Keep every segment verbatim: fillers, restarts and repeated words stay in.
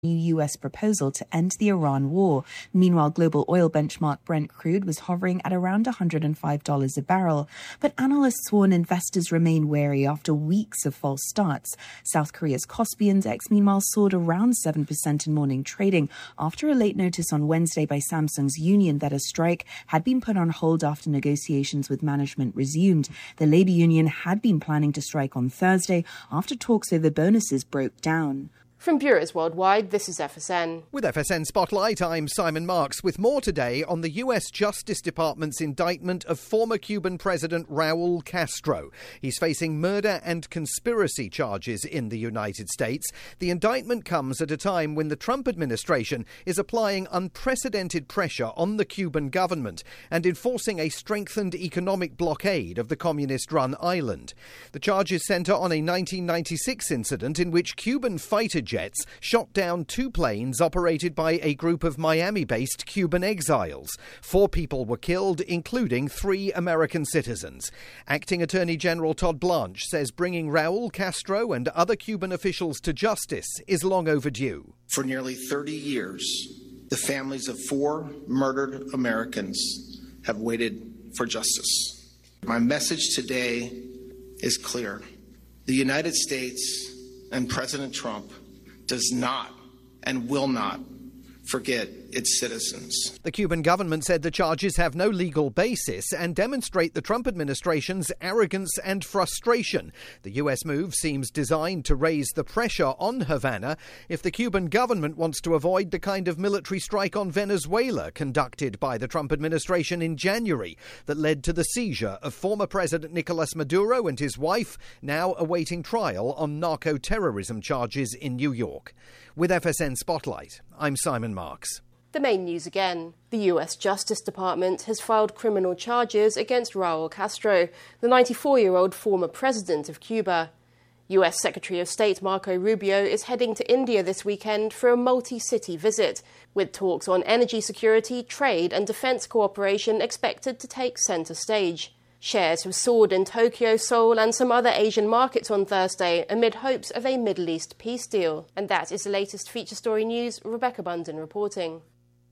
new U S proposal to end the Iran war. Meanwhile, global oil benchmark Brent crude was hovering at around one hundred five dollars a barrel. But analysts warn investors remain wary after weeks of false starts. South Korea's Kospi Index, meanwhile, soared around seven percent in morning trading after a late notice on Wednesday by Samsung's union that a strike had been put on hold after negotiations with management resumed. The labor union had been planning to strike on Thursday after talks over bonuses broke down. From bureaus worldwide, this is F S N. With F S N Spotlight, I'm Simon Marks, with more today on the U S Justice Department's indictment of former Cuban President Raul Castro. He's facing murder and conspiracy charges in the United States. The indictment comes at a time when the Trump administration is applying unprecedented pressure on the Cuban government and enforcing a strengthened economic blockade of the communist-run island. The charges centre on a nineteen ninety-six incident in which Cuban fighter jets shot down two planes operated by a group of Miami-based Cuban exiles. Four people were killed, including three American citizens. Acting Attorney General Todd Blanche says bringing Raul Castro and other Cuban officials to justice is long overdue. For nearly thirty years, the families of four murdered Americans have waited for justice. My message today is clear. The United States and President Trump does not and will not forget its citizens. The Cuban government said the charges have no legal basis and demonstrate the Trump administration's arrogance and frustration. The U S move seems designed to raise the pressure on Havana if the Cuban government wants to avoid the kind of military strike on Venezuela conducted by the Trump administration in January that led to the seizure of former President Nicolas Maduro and his wife, now awaiting trial on narco-terrorism charges in New York. With F S N Spotlight, I'm Simon Marks. The main news again. The U S Justice Department has filed criminal charges against Raul Castro, the ninety-four-year-old former president of Cuba. U S Secretary of State Marco Rubio is heading to India this weekend for a multi-city visit, with talks on energy security, trade and defence cooperation expected to take centre stage. Shares have soared in Tokyo, Seoul and some other Asian markets on Thursday amid hopes of a Middle East peace deal. And that is the latest feature story news. Rebecca Bunden reporting.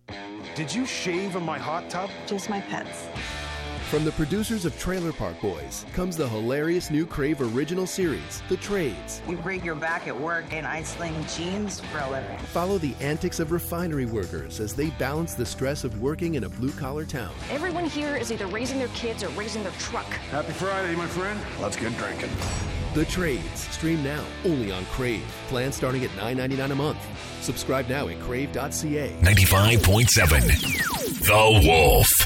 Did you shave in my hot tub? Just my pets. From the producers of Trailer Park Boys comes the hilarious new Crave original series, The Trades. You break your back at work and I sling jeans for a living. Follow the antics of refinery workers as they balance the stress of working in a blue-collar town. Everyone here is either raising their kids or raising their truck. Happy Friday, my friend. Let's get drinking. The Trades. Stream now, only on Crave. Plan starting at nine ninety-nine a month. Subscribe now at crave dot c a. ninety-five point seven The Wolf.